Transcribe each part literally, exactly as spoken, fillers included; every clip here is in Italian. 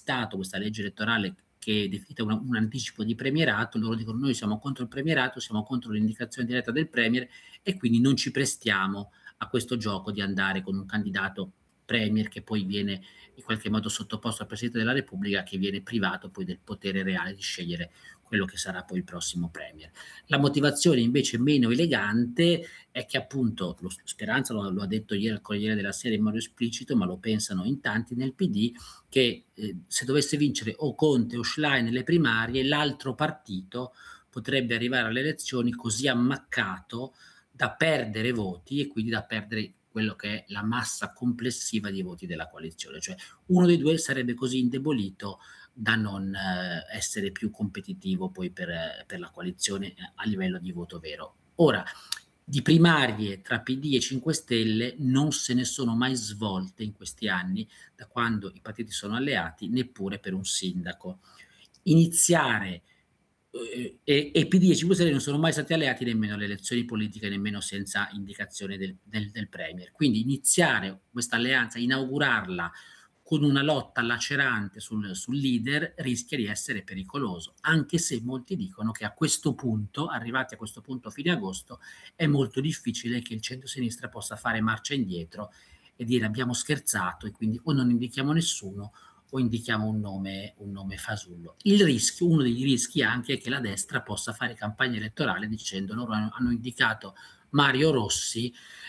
Stato, questa legge elettorale che è definita una un anticipo di premierato, loro dicono: "Noi siamo contro il premierato, siamo contro l'indicazione diretta del premier e quindi non ci prestiamo a questo gioco di andare con un candidato premier che poi viene in qualche modo sottoposto al Presidente della Repubblica, che viene privato poi del potere reale di scegliere quello che sarà poi il prossimo premier". La motivazione invece meno elegante è che appunto, lo Speranza lo lo ha detto ieri al Corriere della Sera in modo esplicito, ma lo pensano in tanti nel P D, che, ehm, se dovesse vincere o Conte o Schlein nelle primarie, l'altro partito potrebbe arrivare alle elezioni così ammaccato da perdere voti e quindi da perdere quello che è la massa complessiva di voti della coalizione. Cioè uno dei due sarebbe così indebolito da non eh, essere più competitivo poi per eh, per la coalizione, ehm, a livello di voto vero. Ora, di primarie tra P D e cinque Stelle non se ne sono mai svolte in questi anni, da quando i partiti sono alleati, neppure per un sindaco. Iniziare uhm, e e P D e cinque Stelle non sono mai stati alleati nemmeno alle elezioni politiche, nemmeno senza indicazione del del del premier. Quindi iniziare questa alleanza, inaugurarla con una lotta lacerante sul sul leader, rischia di essere pericoloso, anche se molti dicono che a questo punto, arrivati a questo punto a fine agosto, è molto difficile che il centro-sinistra possa fare marcia indietro e dire: "Abbiamo scherzato", e quindi o non indichiamo nessuno o indichiamo un nome un nome fasullo. Il rischio Uno dei rischi anche è che la destra possa fare campagna elettorale dicendo: "Loro hanno hanno indicato Mario Rossi,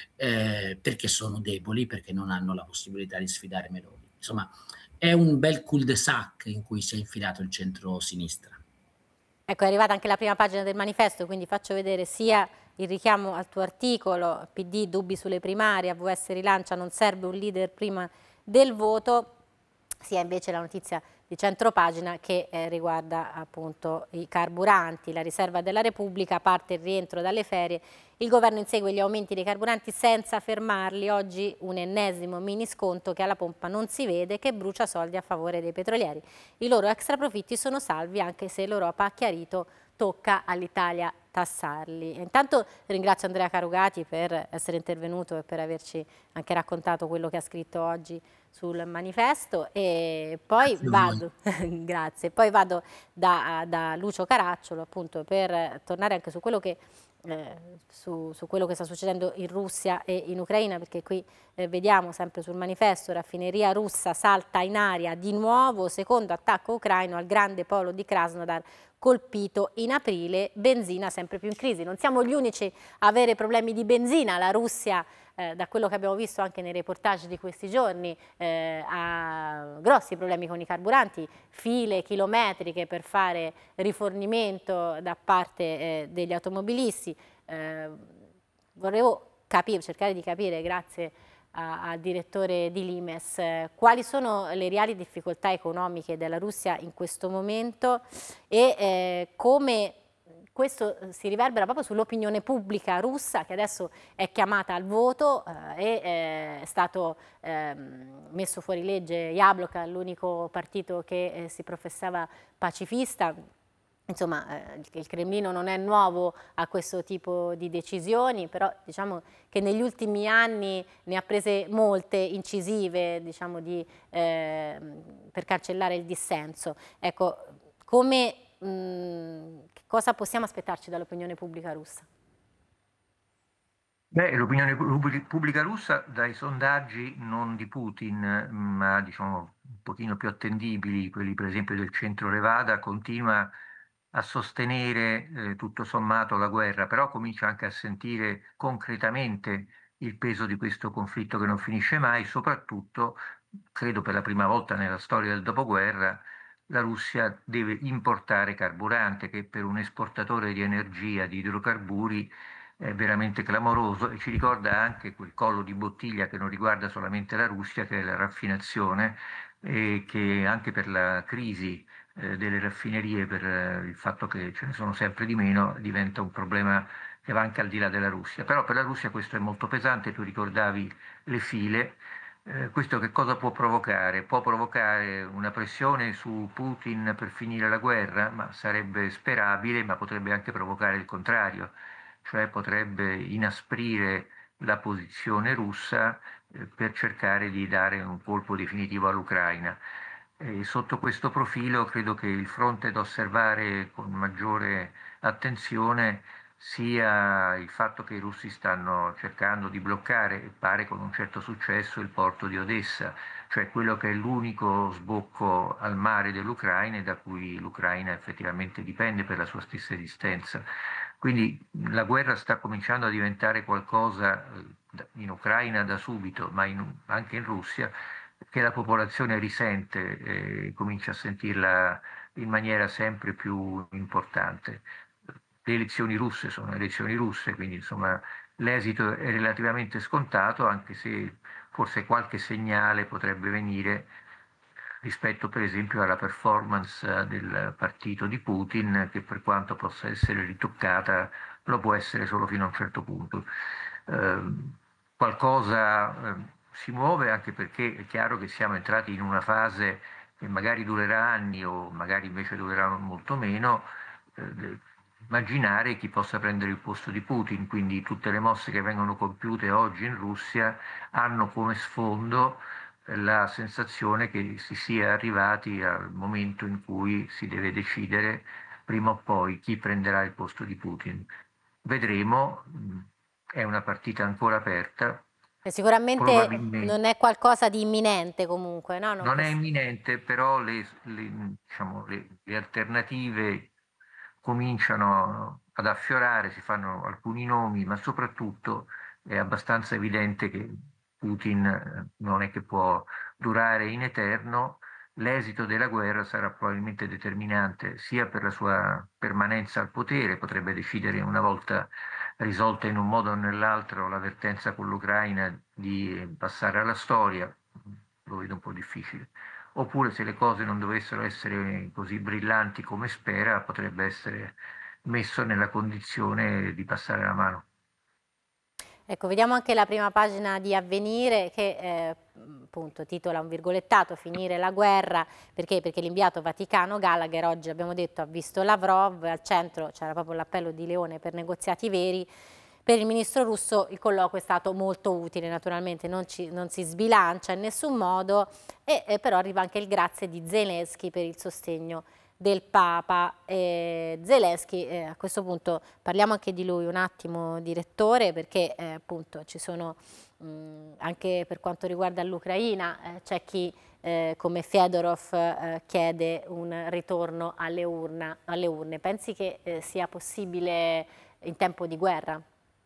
ehm, perché sono deboli, perché non hanno la possibilità di sfidare Meloni". Insomma, è un bel cul-de-sac in cui si è infilato il centro-sinistra. Ecco, è arrivata anche la prima pagina del manifesto, quindi faccio vedere sia il richiamo al tuo articolo, P D dubbi sulle primarie, A V S rilancia, non serve un leader prima del voto, sia invece la notizia di centropagina che eh, riguarda appunto i carburanti, la riserva della Repubblica, parte il rientro dalle ferie, il governo insegue gli aumenti dei carburanti senza fermarli, oggi un ennesimo mini sconto che alla pompa non si vede, che brucia soldi a favore dei petrolieri. I loro extra profitti sono salvi anche se l'Europa ha chiarito tocca all'Italia tassarli. Intanto ringrazio Andrea Carugati per essere intervenuto e per averci anche raccontato quello che ha scritto oggi sul manifesto e poi Grazie a voi. vado, grazie, poi vado da, da Lucio Caracciolo appunto per tornare anche su quello che eh, su, su quello che sta succedendo in Russia e in Ucraina, perché qui eh, vediamo sempre sul manifesto, raffineria russa salta in aria di nuovo, secondo attacco ucraino al grande polo di Krasnodar colpito in aprile, benzina sempre più in crisi. Non siamo gli unici a avere problemi di benzina, la Russia eh, da quello che abbiamo visto anche nei reportage di questi giorni eh, ha grossi problemi con i carburanti, file chilometriche per fare rifornimento da parte eh, degli automobilisti. Eh, volevo capire, cercare di capire, grazie a- al direttore di Limes, eh, quali sono le reali difficoltà economiche della Russia in questo momento e eh, come questo eh, si riverbera proprio sull'opinione pubblica russa che adesso è chiamata al voto eh, e eh, è stato ehm, messo fuori legge Jabloko, l'unico partito che eh, si professava pacifista. Insomma, eh, il Cremlino non è nuovo a questo tipo di decisioni, però diciamo che negli ultimi anni ne ha prese molte incisive, diciamo, di, eh, per cancellare il dissenso. Ecco, come, mh, che cosa possiamo aspettarci dall'opinione pubblica russa? Beh, l'opinione pu- pubblica russa dai sondaggi non di Putin, ma diciamo un pochino più attendibili, quelli per esempio del centro Levada, continua a sostenere eh, tutto sommato la guerra, però comincia anche a sentire concretamente il peso di questo conflitto che non finisce mai, soprattutto, credo per la prima volta nella storia del dopoguerra, la Russia deve importare carburante, che per un esportatore di energia, di idrocarburi, è veramente clamoroso e ci ricorda anche quel collo di bottiglia che non riguarda solamente la Russia, che è la raffinazione, e che anche per la crisi eh, delle raffinerie, per eh, il fatto che ce ne sono sempre di meno, diventa un problema che va anche al di là della Russia. Però per la Russia questo è molto pesante, tu ricordavi le file. Eh, questo che cosa può provocare? Può provocare una pressione su Putin per finire la guerra, ma sarebbe sperabile, ma potrebbe anche provocare il contrario, cioè potrebbe inasprire la posizione russa eh, per cercare di dare un colpo definitivo all'Ucraina. E sotto questo profilo credo che il fronte da osservare con maggiore attenzione sia il fatto che i russi stanno cercando di bloccare, e pare con un certo successo, il porto di Odessa, cioè quello che è l'unico sbocco al mare dell'Ucraina e da cui l'Ucraina effettivamente dipende per la sua stessa esistenza. Quindi la guerra sta cominciando a diventare qualcosa eh, in Ucraina da subito, ma in- anche in Russia, che la popolazione risente e comincia a sentirla in maniera sempre più importante. Le elezioni russe sono elezioni russe, quindi insomma l'esito è relativamente scontato, anche se forse qualche segnale potrebbe venire rispetto per esempio alla performance del partito di Putin, che per quanto possa essere ritoccata, lo può essere solo fino a un certo punto. Eh, qualcosa eh, si muove anche perché è chiaro che siamo entrati in una fase che magari durerà anni o magari invece durerà molto meno, eh, immaginare chi possa prendere il posto di Putin, quindi tutte le mosse che vengono compiute oggi in Russia hanno come sfondo la sensazione che si sia arrivati al momento in cui si deve decidere prima o poi chi prenderà il posto di Putin. Vedremo, è una partita ancora aperta, E sicuramente probabilmente. non è qualcosa di imminente comunque, no? Non Non è pos- imminente, però le, le, diciamo, le- le alternative cominciano ad affiorare, si fanno alcuni nomi, ma soprattutto è abbastanza evidente che Putin eh, non è che può durare in eterno. L'esito della guerra sarà probabilmente determinante sia per la sua permanenza al potere, potrebbe decidere una volta risolta in un modo o nell'altro l'avvertenza con l'Ucraina di passare alla storia, lo vedo un po' difficile. Oppure se le cose non dovessero essere così brillanti come spera, potrebbe essere messo nella condizione di passare la mano. Ecco, vediamo anche la prima pagina di Avvenire che eh, appunto titola un virgolettato "Finire la guerra", perché? Perché l'inviato Vaticano Gallagher oggi, abbiamo detto, ha visto Lavrov, al centro c'era proprio l'appello di Leone per negoziati veri. Per il ministro russo il colloquio è stato molto utile, naturalmente non, ci, non si sbilancia in nessun modo, e eh, però arriva anche il grazie di Zelensky per il sostegno del Papa. eh, Zelensky, eh, a questo punto parliamo anche di lui un attimo, direttore, perché eh, appunto ci sono mh, anche per quanto riguarda l'Ucraina, eh, c'è chi eh, come Fedorov eh, chiede un ritorno alle, urna, alle urne. Pensi che eh, sia possibile in tempo di guerra?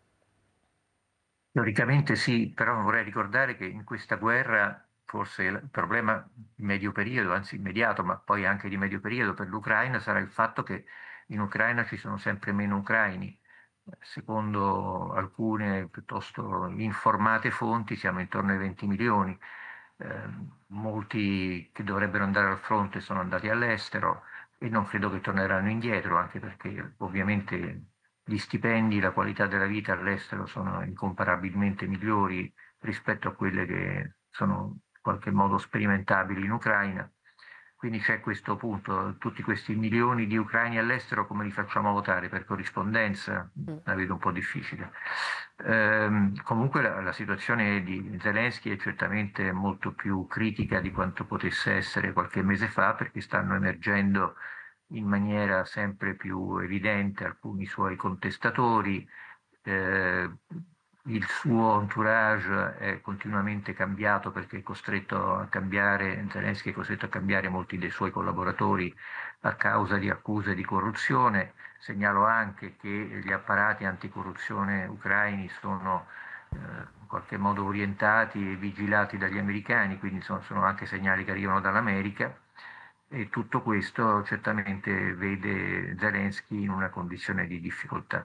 Teoricamente sì, però vorrei ricordare che in questa guerra forse il problema di medio periodo, anzi immediato, ma poi anche di medio periodo per l'Ucraina sarà il fatto che in Ucraina ci sono sempre meno ucraini. Secondo alcune piuttosto informate fonti siamo intorno ai venti milioni. Eh, molti che dovrebbero andare al fronte sono andati all'estero e non credo che torneranno indietro, anche perché ovviamente gli stipendi, la qualità della vita all'estero sono incomparabilmente migliori rispetto a quelle che sono in qualche modo sperimentabili in Ucraina. Quindi c'è questo punto, tutti questi milioni di ucraini all'estero come li facciamo votare? Per corrispondenza? Mm. La vedo un po' difficile. Ehm, comunque la, la situazione di Zelensky è certamente molto più critica di quanto potesse essere qualche mese fa, perché stanno emergendo in maniera sempre più evidente alcuni suoi contestatori, eh, il suo entourage è continuamente cambiato perché è costretto a cambiare, Zelensky è costretto a cambiare molti dei suoi collaboratori a causa di accuse di corruzione. Segnalo anche che gli apparati anticorruzione ucraini sono eh, in qualche modo orientati e vigilati dagli americani, quindi insomma, sono anche segnali che arrivano dall'America. E tutto questo certamente vede Zelensky in una condizione di difficoltà.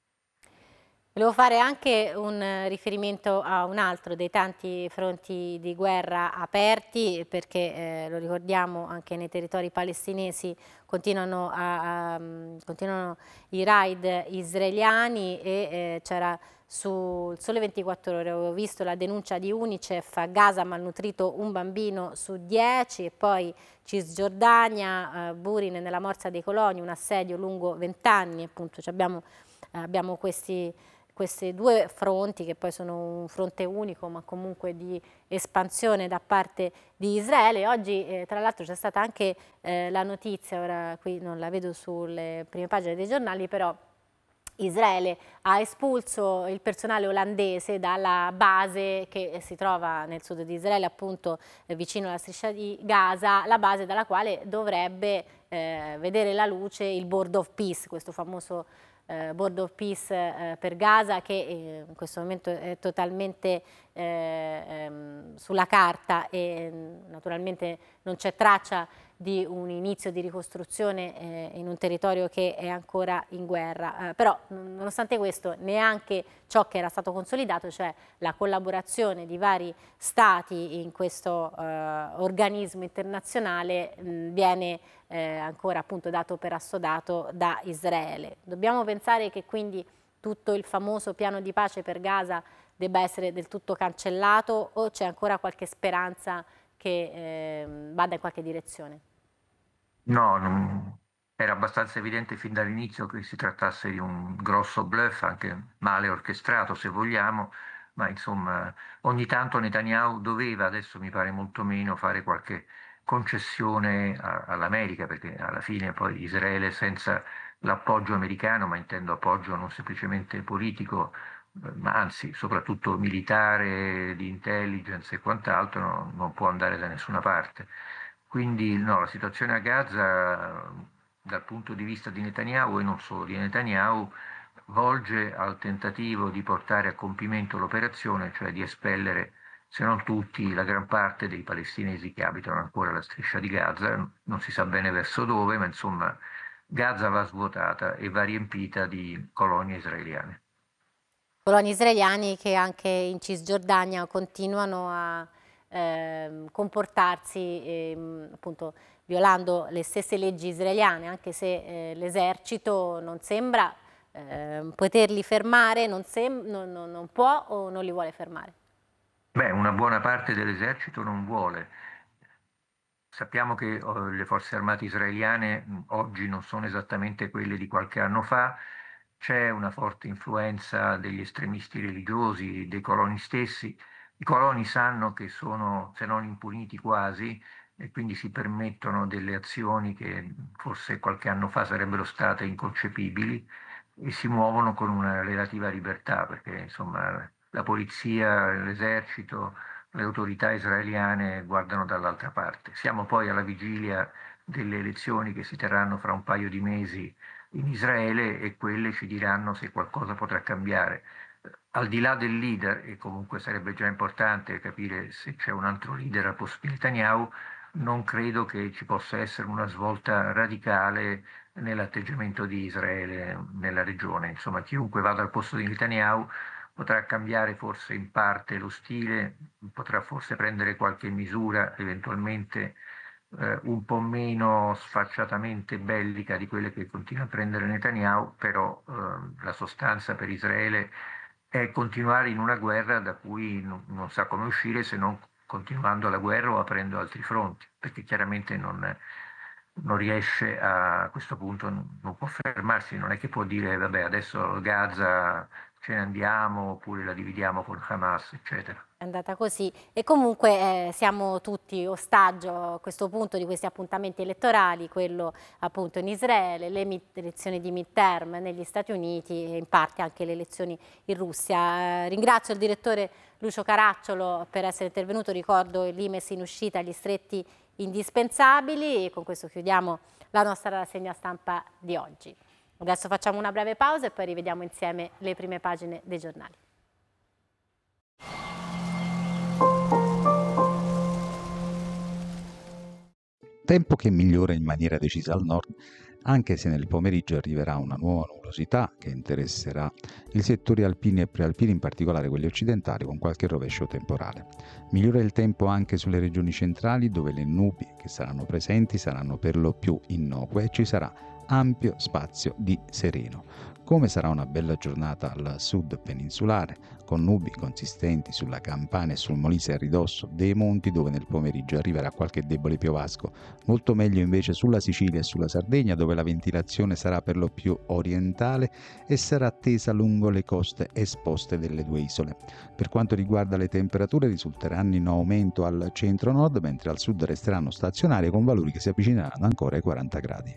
Volevo fare anche un eh, riferimento a un altro dei tanti fronti di guerra aperti, perché eh, lo ricordiamo, anche nei territori palestinesi continuano, a, a, mm, continuano i raid israeliani, e eh, c'era sul Sole ventiquattro Ore, avevo visto la denuncia di Unicef: a Gaza malnutrito un bambino su dieci, e poi Cisgiordania, eh, Burin nella Morsa dei Coloni, un assedio lungo vent'anni, appunto abbiamo, eh, abbiamo questi questi due fronti, che poi sono un fronte unico ma comunque di espansione da parte di Israele. Oggi eh, tra l'altro c'è stata anche eh, la notizia, ora qui non la vedo sulle prime pagine dei giornali, però Israele ha espulso il personale olandese dalla base che si trova nel sud di Israele, appunto eh, vicino alla striscia di Gaza, la base dalla quale dovrebbe eh, vedere la luce il Board of Peace, questo famoso eh, Board of Peace eh, per Gaza, che eh, in questo momento è totalmente eh, ehm, sulla carta e naturalmente non c'è traccia di un inizio di ricostruzione eh, in un territorio che è ancora in guerra. Eh, però nonostante questo neanche ciò che era stato consolidato, cioè la collaborazione di vari stati in questo eh, organismo internazionale, mh, viene eh, ancora appunto dato per assodato da Israele. Dobbiamo pensare che quindi tutto il famoso piano di pace per Gaza debba essere del tutto cancellato, o c'è ancora qualche speranza che eh, vada in qualche direzione? No, non- era abbastanza evidente fin dall'inizio che si trattasse di un grosso bluff, anche male orchestrato se vogliamo, ma insomma ogni tanto Netanyahu doveva, adesso mi pare molto meno, fare qualche concessione a- all'America, perché alla fine poi Israele senza l'appoggio americano, ma intendo appoggio non semplicemente politico, eh, ma anzi soprattutto militare, di intelligence e quant'altro, no- non può andare da nessuna parte. Quindi no, la situazione a Gaza dal punto di vista di Netanyahu e non solo di Netanyahu volge al tentativo di portare a compimento l'operazione, cioè di espellere, se non tutti, la gran parte dei palestinesi che abitano ancora la striscia di Gaza. Non si sa bene verso dove, ma insomma Gaza va svuotata e va riempita di colonie israeliane. Coloni israeliani che anche in Cisgiordania continuano a ehm, comportarsi ehm, appunto violando le stesse leggi israeliane, anche se eh, l'esercito non sembra ehm, poterli fermare, non, sem- non- non- non può o non li vuole fermare. Beh, una buona parte dell'esercito non vuole. Sappiamo che oh, le forze armate israeliane mh, oggi non sono esattamente quelle di qualche anno fa, c'è una forte influenza degli estremisti religiosi, dei coloni stessi. I coloni sanno che sono, se non impuniti quasi, e quindi si permettono delle azioni che forse qualche anno fa sarebbero state inconcepibili e si muovono con una relativa libertà, perché insomma la polizia, l'esercito, le autorità israeliane guardano dall'altra parte. Siamo poi alla vigilia delle elezioni che si terranno fra un paio di mesi in Israele e quelle ci diranno se qualcosa potrà cambiare. Al di là del leader, e comunque sarebbe già importante capire se c'è un altro leader al posto di Netanyahu, non credo che ci possa essere una svolta radicale nell'atteggiamento di Israele nella regione. Insomma, chiunque vada al posto di Netanyahu potrà cambiare forse in parte lo stile, potrà forse prendere qualche misura eventualmente eh, un po' meno sfacciatamente bellica di quelle che continua a prendere Netanyahu, però eh, la sostanza per Israele è continuare in una guerra da cui non, non sa come uscire se non continuando la guerra o aprendo altri fronti, perché chiaramente non, non riesce a, a questo punto, non, non può fermarsi, non è che può dire vabbè adesso Gaza ce ne andiamo oppure la dividiamo con Hamas, eccetera. È andata così e comunque eh, siamo tutti ostaggio a questo punto di questi appuntamenti elettorali, quello appunto in Israele, le mid- elezioni di midterm negli Stati Uniti e in parte anche le elezioni in Russia. Eh, ringrazio il direttore Lucio Caracciolo per essere intervenuto, ricordo l'I M E S in uscita, gli stretti indispensabili, e con questo chiudiamo la nostra rassegna stampa di oggi. Adesso facciamo una breve pausa e poi rivediamo insieme le prime pagine dei giornali. Tempo che migliora in maniera decisa al nord, anche se nel pomeriggio arriverà una nuova nuvolosità che interesserà i settori alpini e prealpini, in particolare quelli occidentali, con qualche rovescio temporale. Migliora il tempo anche sulle regioni centrali, dove le nubi che saranno presenti saranno per lo più innocue e ci sarà ampio spazio di sereno. Come sarà una bella giornata al sud peninsulare, con nubi consistenti sulla Campania e sul Molise a ridosso dei monti, dove nel pomeriggio arriverà qualche debole piovasco. Molto meglio invece sulla Sicilia e sulla Sardegna, dove la ventilazione sarà per lo più orientale occidentale e sarà attesa lungo le coste esposte delle due isole. Per quanto riguarda le temperature, risulteranno in aumento al centro-nord, mentre al sud resteranno stazionarie con valori che si avvicineranno ancora ai quaranta gradi.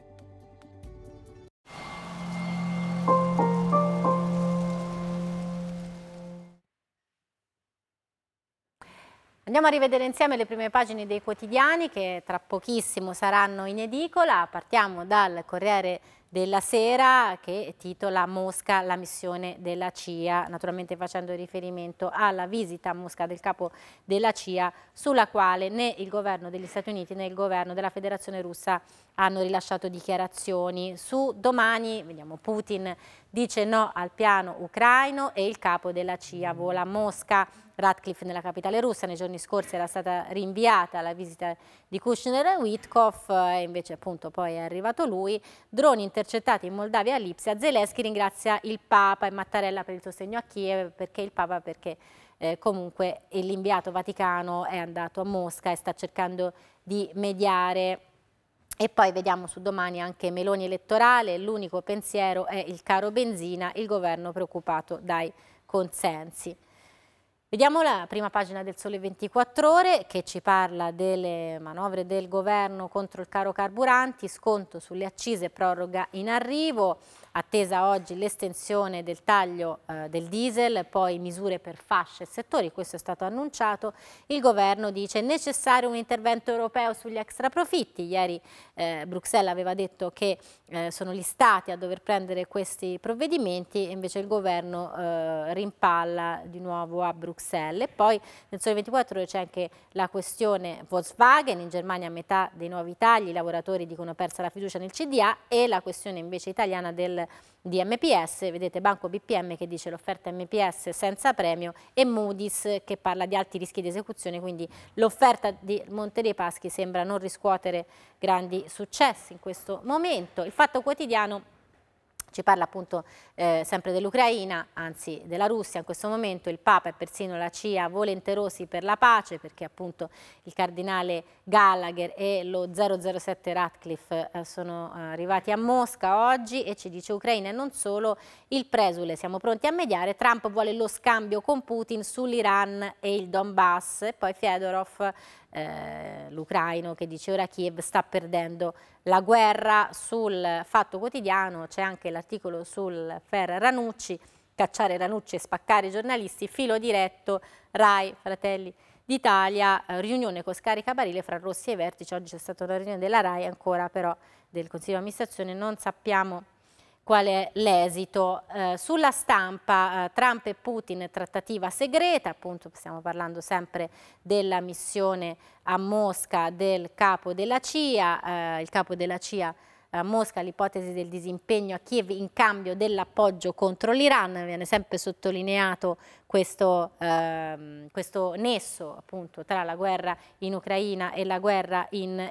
Andiamo a rivedere insieme le prime pagine dei quotidiani che tra pochissimo saranno in edicola. Partiamo dal Corriere della Sera che titola Mosca, la missione della C I A, naturalmente facendo riferimento alla visita a Mosca del capo della C I A, sulla quale né il governo degli Stati Uniti né il governo della Federazione Russa hanno rilasciato dichiarazioni. Su Domani, vediamo, Putin dice no al piano ucraino e il capo della C I A vola a Mosca. Radcliffe nella capitale russa, nei giorni scorsi era stata rinviata la visita di Kushner e Witkoff e invece appunto poi è arrivato lui. Droni intercettati in Moldavia a Lipsia, Zelensky ringrazia il Papa e Mattarella per il sostegno a Kiev, perché il Papa? Perché eh, comunque l'inviato vaticano è andato a Mosca e sta cercando di mediare. E poi vediamo su Domani anche Meloni elettorale, l'unico pensiero è il caro benzina, il governo preoccupato dai consensi. Vediamo la prima pagina del Sole ventiquattro Ore che ci parla delle manovre del governo contro il caro carburanti, sconto sulle accise, proroga in arrivo, attesa oggi l'estensione del taglio eh, del diesel, poi misure per fasce e settori, questo è stato annunciato. Il governo dice necessario un intervento europeo sugli extraprofitti, ieri eh, Bruxelles aveva detto che eh, sono gli stati a dover prendere questi provvedimenti e invece il governo eh, rimpalla di nuovo a Bruxelles. E poi nel Sole ventiquattro Ore c'è anche la questione Volkswagen, in Germania a metà dei nuovi tagli, i lavoratori dicono persa la fiducia nel C D A, e la questione invece italiana del di M P S, vedete Banco B P M che dice l'offerta M P S senza premio e Moody's che parla di alti rischi di esecuzione, quindi l'offerta di Monte dei Paschi sembra non riscuotere grandi successi in questo momento. Il Fatto Quotidiano ci parla appunto eh, sempre dell'Ucraina, anzi della Russia in questo momento, il Papa e persino la C I A volenterosi per la pace, perché appunto il cardinale Gallagher e lo zero zero sette Radcliffe eh, sono eh, arrivati a Mosca oggi e ci dice Ucraina e non solo, il presule, siamo pronti a mediare, Trump vuole lo scambio con Putin sull'Iran e il Donbass, e poi Fedorov, eh, l'ucraino, che dice ora Kiev sta perdendo la guerra. Sul Fatto Quotidiano c'è anche l'articolo sul Fer Ranucci, cacciare Ranucci e spaccare i giornalisti, filo diretto, Rai, Fratelli d'Italia, riunione con scaricabarile fra Rossi e vertici, oggi c'è stata una riunione della Rai, ancora però del Consiglio di amministrazione non sappiamo qual è l'esito. Eh, sulla Stampa, eh, Trump e Putin, trattativa segreta, appunto stiamo parlando sempre della missione a Mosca del capo della C I A, eh, il capo della C I A a Mosca, l'ipotesi del disimpegno a Kiev in cambio dell'appoggio contro l'Iran, viene sempre sottolineato questo, ehm, questo nesso appunto tra la guerra in Ucraina e la guerra in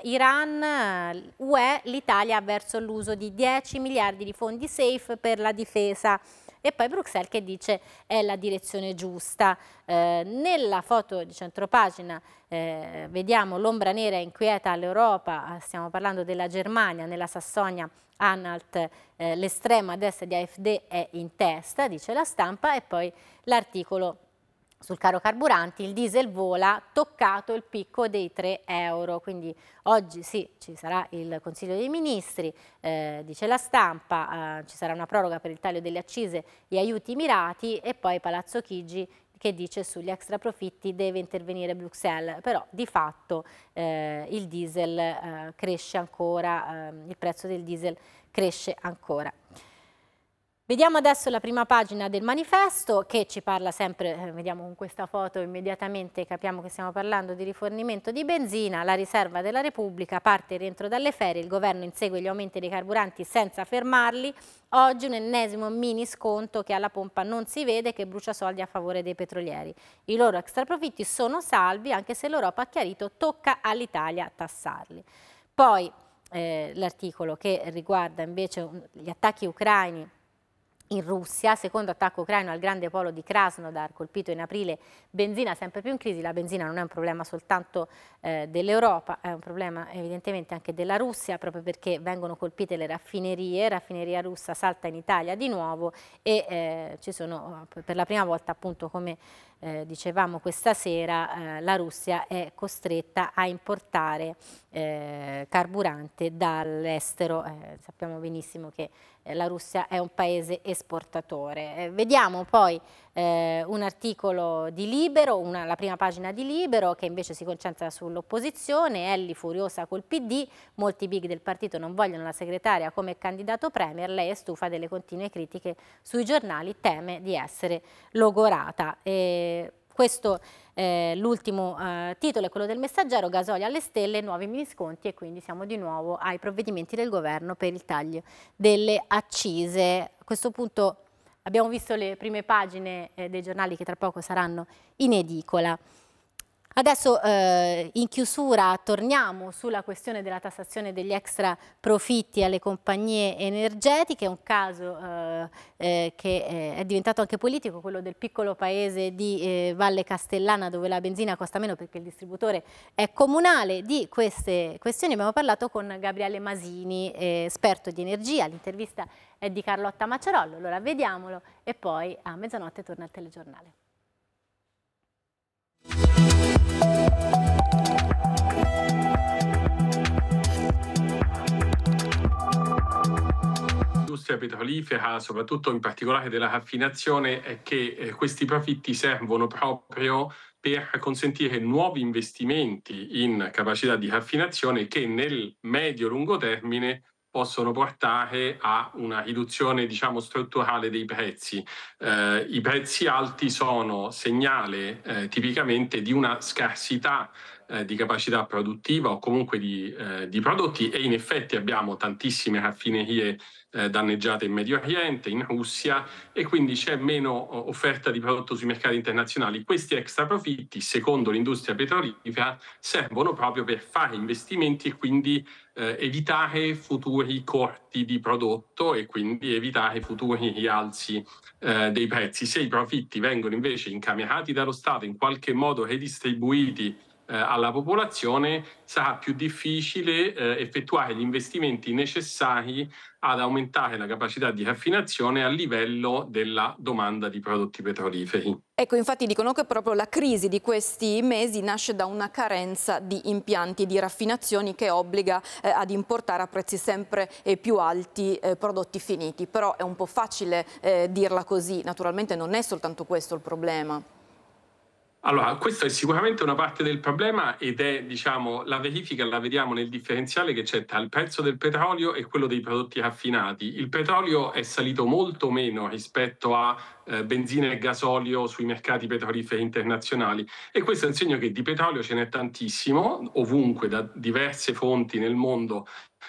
Iran. U E, l'Italia verso l'uso di dieci miliardi di fondi safe per la difesa. E poi Bruxelles che dice è la direzione giusta. Eh, nella foto di centropagina eh, vediamo l'ombra nera inquieta all'Europa, stiamo parlando della Germania, nella Sassonia Anhalt eh, l'estrema destra di A F D è in testa, dice la Stampa, e poi l'articolo sul caro carburanti, il diesel vola, toccato il picco dei tre euro, quindi oggi sì, ci sarà il Consiglio dei Ministri, eh, dice la Stampa, eh, ci sarà una proroga per il taglio delle accise e aiuti mirati, e poi Palazzo Chigi che dice sugli extraprofitti deve intervenire Bruxelles, però di fatto eh, il diesel eh, cresce ancora, eh, il prezzo del diesel cresce ancora. Vediamo adesso la prima pagina del manifesto che ci parla sempre, eh, vediamo con questa foto immediatamente capiamo che stiamo parlando di rifornimento di benzina, la riserva della Repubblica, parte il rientro dalle ferie, il governo insegue gli aumenti dei carburanti senza fermarli, oggi un ennesimo mini sconto che alla pompa non si vede, che brucia soldi a favore dei petrolieri. I loro extraprofitti sono salvi anche se l'Europa ha chiarito tocca all'Italia tassarli. Poi eh, l'articolo che riguarda invece un, gli attacchi ucraini in Russia, secondo attacco ucraino al grande polo di Krasnodar, colpito in aprile, benzina sempre più in crisi. La benzina non è un problema soltanto eh, dell'Europa, è un problema evidentemente anche della Russia, proprio perché vengono colpite le raffinerie, raffineria russa salta in Italia di nuovo e eh, ci sono per la prima volta, appunto come eh, dicevamo questa sera, eh, la Russia è costretta a importare eh, carburante dall'estero. Eh, sappiamo benissimo che la Russia è un paese esportatore. Eh, vediamo poi eh, un articolo di Libero, una, la prima pagina di Libero, che invece si concentra sull'opposizione. Elli furiosa col P D, molti big del partito non vogliono la segretaria come candidato premier, lei è stufa delle continue critiche sui giornali, teme di essere logorata. E questo eh, l'ultimo eh, titolo è quello del Messaggero: gasolio alle stelle, nuovi mini sconti, e quindi siamo di nuovo ai provvedimenti del governo per il taglio delle accise. A questo punto abbiamo visto le prime pagine eh, dei giornali che tra poco saranno in edicola. Adesso eh, in chiusura torniamo sulla questione della tassazione degli extra profitti alle compagnie energetiche, un caso eh, eh, che eh, è diventato anche politico, quello del piccolo paese di eh, Valle Castellana, dove la benzina costa meno perché il distributore è comunale. Di queste questioni abbiamo parlato con Gabriele Masini, eh, esperto di energia. L'intervista è di Carlotta Macciarollo, allora vediamolo e poi a mezzanotte torna il telegiornale. L'industria petrolifera, soprattutto in particolare della raffinazione, è che eh, questi profitti servono proprio per consentire nuovi investimenti in capacità di raffinazione che nel medio-lungo termine possono portare a una riduzione, diciamo, strutturale dei prezzi. Eh, I prezzi alti sono segnale eh, tipicamente di una scarsità eh, di capacità produttiva o comunque di, eh, di prodotti, e in effetti abbiamo tantissime raffinerie eh, danneggiate in Medio Oriente, in Russia, e quindi c'è meno offerta di prodotto sui mercati internazionali. Questi extra profitti, secondo l'industria petrolifera, servono proprio per fare investimenti e quindi eh, evitare futuri corti di prodotto e quindi evitare futuri rialzi eh, dei prezzi. Se i profitti vengono invece incamerati dallo Stato, in qualche modo redistribuiti eh, alla popolazione, sarà più difficile eh, effettuare gli investimenti necessari ad aumentare la capacità di raffinazione a livello della domanda di prodotti petroliferi. Ecco, infatti dicono che proprio la crisi di questi mesi nasce da una carenza di impianti di raffinazioni che obbliga eh, ad importare a prezzi sempre eh, più alti eh, prodotti finiti. Però è un po' facile eh, dirla così, naturalmente non è soltanto questo il problema. Allora, questa è sicuramente una parte del problema ed è, diciamo, la verifica la vediamo nel differenziale che c'è tra il prezzo del petrolio e quello dei prodotti raffinati. Il petrolio è salito molto meno rispetto a eh, benzina e gasolio sui mercati petroliferi internazionali, e questo è un segno che di petrolio ce n'è tantissimo, ovunque, da diverse fonti nel mondo,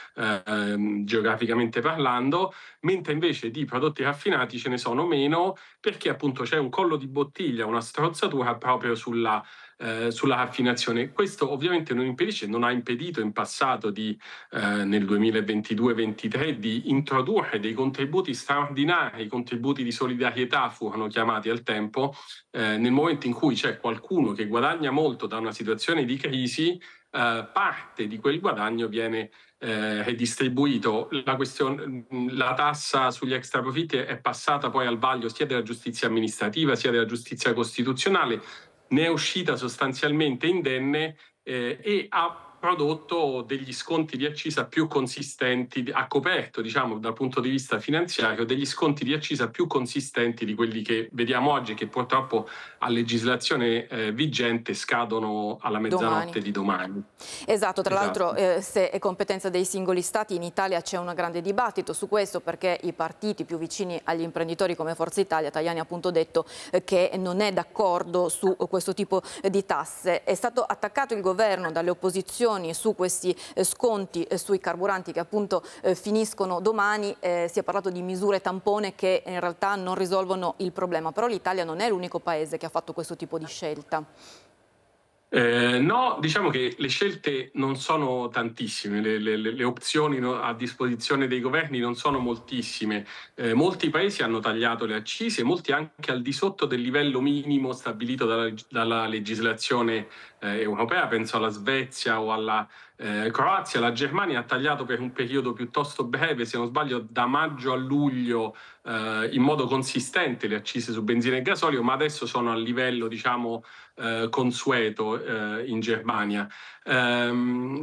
Eh, geograficamente parlando, mentre invece di prodotti raffinati ce ne sono meno, perché appunto c'è un collo di bottiglia, una strozzatura proprio sulla, eh, sulla raffinazione. Questo ovviamente non impedisce, non ha impedito in passato di, eh, nel duemilaventidue ventitré di introdurre dei contributi straordinari, i contributi di solidarietà furono chiamati al tempo, eh, nel momento in cui c'è qualcuno che guadagna molto da una situazione di crisi, eh, parte di quel guadagno viene Eh, redistribuito. La, questione, la tassa sugli extraprofitti è passata poi al vaglio sia della giustizia amministrativa sia della giustizia costituzionale, ne è uscita sostanzialmente indenne eh, e ha prodotto degli sconti di accisa più consistenti, ha coperto, diciamo, dal punto di vista finanziario degli sconti di accisa più consistenti di quelli che vediamo oggi, che purtroppo a legislazione eh, vigente scadono alla mezzanotte domani. di domani. Esatto, tra esatto. l'altro eh, se è competenza dei singoli stati, in Italia c'è un grande dibattito su questo, perché i partiti più vicini agli imprenditori come Forza Italia, Tajani ha appunto detto eh, che non è d'accordo su questo tipo di tasse. È stato attaccato il governo dalle opposizioni su questi eh, sconti eh, sui carburanti che appunto eh, finiscono domani. Eh, si è parlato di misure tampone che in realtà non risolvono il problema, però l'Italia non è l'unico paese che ha fatto questo tipo di scelta. Eh, no, diciamo che le scelte non sono tantissime, le, le, le opzioni no, a disposizione dei governi non sono moltissime. Eh, molti paesi hanno tagliato le accise, molti anche al di sotto del livello minimo stabilito dalla, dalla legislazione eh, europea, penso alla Svezia o alla eh, Croazia. La Germania ha tagliato per un periodo piuttosto breve, se non sbaglio da maggio a luglio, eh, in modo consistente le accise su benzina e gasolio, ma adesso sono a livello, diciamo, Eh, consueto eh, in Germania. Um,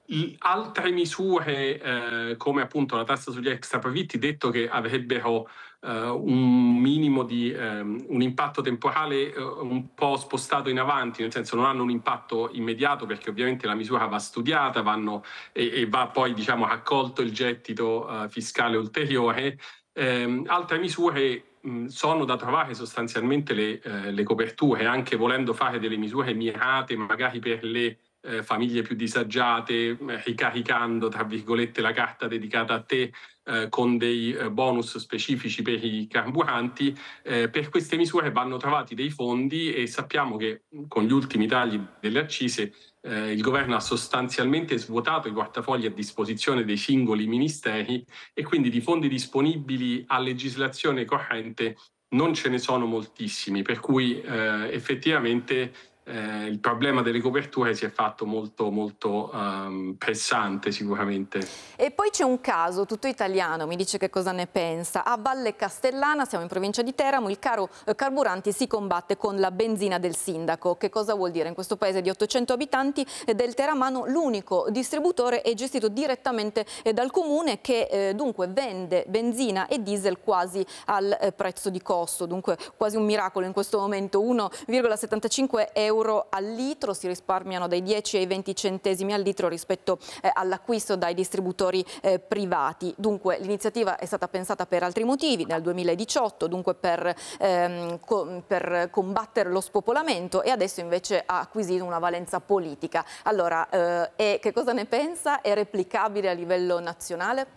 altre misure eh, come appunto la tassa sugli extraprofitti, detto che avrebbero eh, un minimo di um, un impatto temporale eh, un po' spostato in avanti, nel senso non hanno un impatto immediato perché ovviamente la misura va studiata vanno, e, e va poi diciamo raccolto il gettito uh, fiscale ulteriore. Eh, altre misure mh, sono da trovare sostanzialmente le, eh, le coperture, anche volendo fare delle misure mirate magari per le eh, famiglie più disagiate, eh, ricaricando tra virgolette la carta dedicata a te eh, con dei eh, bonus specifici per i carburanti. Eh, per queste misure vanno trovati dei fondi e sappiamo che con gli ultimi tagli delle accise Eh, il governo ha sostanzialmente svuotato i portafogli a disposizione dei singoli ministeri e quindi di fondi disponibili a legislazione corrente non ce ne sono moltissimi, per cui eh, effettivamente eh, il problema delle coperture si è fatto molto molto um, pressante sicuramente. E poi c'è un caso tutto italiano, mi dice che cosa ne pensa. A Valle Castellana, siamo in provincia di Teramo, il caro eh, carburanti si combatte con la benzina del sindaco. Che cosa vuol dire? In questo paese di ottocento abitanti eh, del teramano l'unico distributore è gestito direttamente eh, dal comune che eh, dunque vende benzina e diesel quasi al eh, prezzo di costo, dunque quasi un miracolo in questo momento, uno virgola settantacinque euro al litro, si risparmiano dai dieci ai venti centesimi al litro rispetto eh, all'acquisto dai distributori eh, privati. Dunque l'iniziativa è stata pensata per altri motivi nel duemiladiciotto, dunque per, ehm, co per combattere lo spopolamento, e adesso invece ha acquisito una valenza politica. Allora, eh, e che cosa ne pensa? È replicabile a livello nazionale?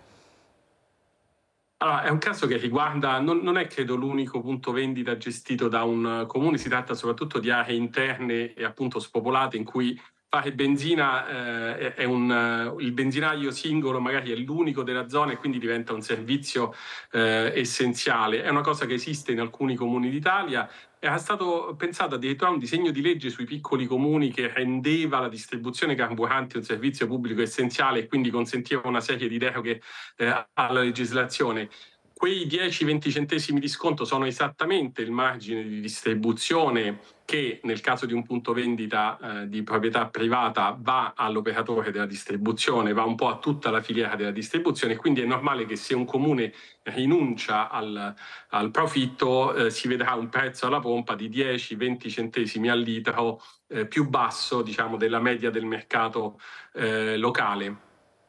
Allora, è un caso che riguarda, non, non è credo l'unico punto vendita gestito da un comune, si tratta soprattutto di aree interne e appunto spopolate in cui fare benzina eh, è un, il benzinaio singolo magari è l'unico della zona e quindi diventa un servizio eh, essenziale. È una cosa che esiste in alcuni comuni d'Italia. Era stato pensato addirittura un disegno di legge sui piccoli comuni che rendeva la distribuzione carburanti un servizio pubblico essenziale e quindi consentiva una serie di deroghe eh, alla legislazione. Quei dieci venti centesimi di sconto sono esattamente il margine di distribuzione che nel caso di un punto vendita eh, di proprietà privata va all'operatore della distribuzione, va un po' a tutta la filiera della distribuzione, quindi è normale che se un comune rinuncia al, al profitto eh, si vedrà un prezzo alla pompa di dieci venti centesimi al litro eh, più basso, diciamo, della media del mercato eh, locale.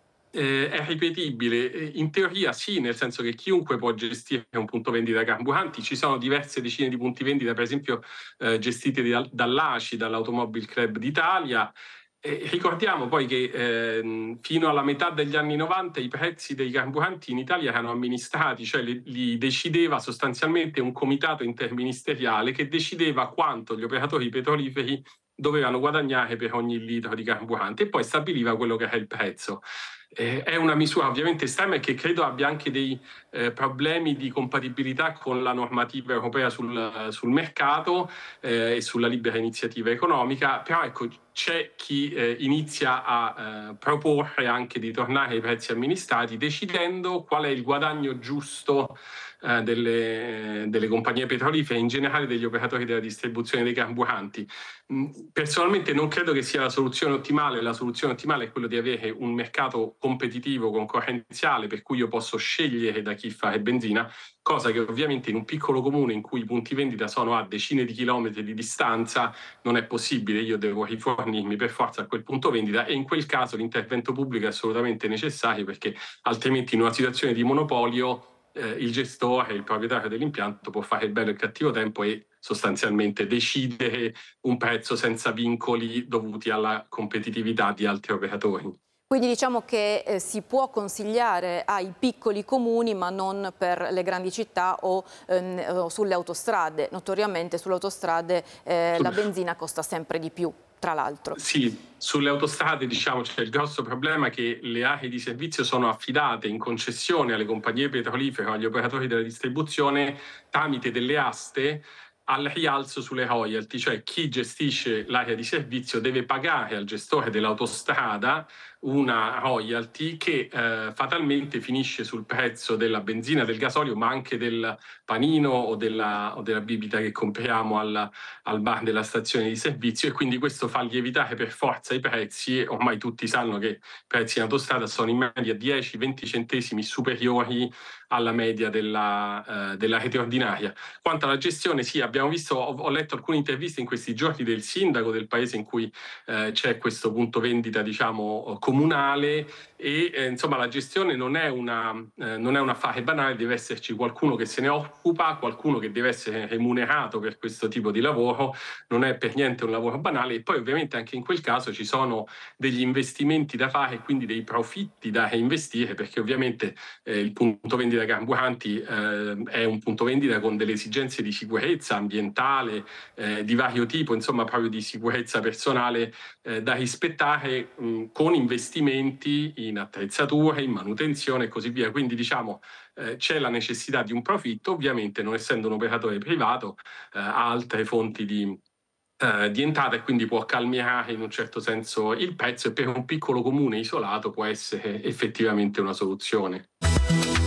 Eh, è ripetibile? In teoria sì, nel senso che chiunque può gestire un punto vendita carburanti. Ci sono diverse decine di punti vendita, per esempio eh, gestiti da, dall'A C I, dall'Automobile Club d'Italia. Eh, ricordiamo poi che eh, fino alla metà degli anni novanta i prezzi dei carburanti in Italia erano amministrati, cioè li, li decideva sostanzialmente un comitato interministeriale che decideva quanto gli operatori petroliferi dovevano guadagnare per ogni litro di carburante e poi stabiliva quello che era il prezzo. Eh, è una misura ovviamente estrema e che credo abbia anche dei eh, problemi di compatibilità con la normativa europea sul, sul mercato eh, e sulla libera iniziativa economica, però ecco, c'è chi eh, inizia a eh, proporre anche di tornare ai prezzi amministrati decidendo qual è il guadagno giusto eh, delle, delle compagnie petrolifere, in generale degli operatori della distribuzione dei carburanti. Personalmente non credo che sia la soluzione ottimale. La soluzione ottimale è quella di avere un mercato competitivo, concorrenziale, per cui io posso scegliere da chi fare benzina, cosa che ovviamente in un piccolo comune in cui i punti vendita sono a decine di chilometri di distanza non è possibile. Io devo rifornirmi per forza a quel punto vendita e in quel caso l'intervento pubblico è assolutamente necessario, perché altrimenti in una situazione di monopolio eh, il gestore, il proprietario dell'impianto può fare il bello e il cattivo tempo e sostanzialmente decidere un prezzo senza vincoli dovuti alla competitività di altri operatori. Quindi diciamo che eh, si può consigliare ai piccoli comuni ma non per le grandi città o, ehm, o sulle autostrade. Notoriamente sulle autostrade eh, la benzina costa sempre di più. tra l'altro. Sì, sulle autostrade diciamo c'è il grosso problema che le aree di servizio sono affidate in concessione alle compagnie petrolifere o agli operatori della distribuzione tramite delle aste al rialzo sulle royalty, cioè chi gestisce l'area di servizio deve pagare al gestore dell'autostrada una royalty che eh, fatalmente finisce sul prezzo della benzina, del gasolio, ma anche del panino o della, o della bibita che compriamo al, al bar della stazione di servizio, e quindi questo fa lievitare per forza i prezzi. E ormai tutti sanno che i prezzi in autostrada sono in media dieci venti centesimi superiori alla media della, eh, della rete ordinaria. Quanto alla gestione, sì, abbiamo visto, ho, ho letto alcune interviste in questi giorni del sindaco del paese in cui eh, c'è questo punto vendita, diciamo, comunale, e eh, insomma la gestione non è, una, eh, non è un affare banale, deve esserci qualcuno che se ne occupa, qualcuno che deve essere remunerato per questo tipo di lavoro, non è per niente un lavoro banale, e poi ovviamente anche in quel caso ci sono degli investimenti da fare e quindi dei profitti da reinvestire, perché ovviamente eh, il punto vendita carburanti eh, è un punto vendita con delle esigenze di sicurezza ambientale eh, di vario tipo, insomma proprio di sicurezza personale eh, da rispettare mh, con investimenti in attrezzature, in manutenzione e così via. Quindi diciamo eh, c'è la necessità di un profitto, ovviamente non essendo un operatore privato eh, ha altre fonti di Uh, di entrata e quindi può calmierare in un certo senso il prezzo, e per un piccolo comune isolato può essere effettivamente una soluzione.